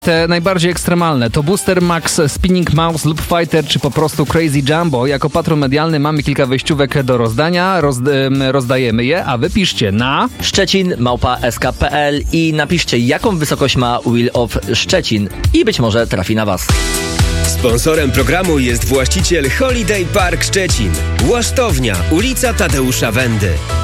Te najbardziej ekstremalne to Booster Max, Spinning Mouse lub Fighter, czy po prostu Crazy Jumbo. Jako patron medialny mamy kilka wejściówek do rozdania, rozdajemy je, a wy piszcie na Szczecin@sk.pl i napiszcie, jaką wysokość ma Wheel of Szczecin i być może trafi na was. Sponsorem programu jest właściciel Holiday Park Szczecin. Łasztownia, ulica Tadeusza Wendy.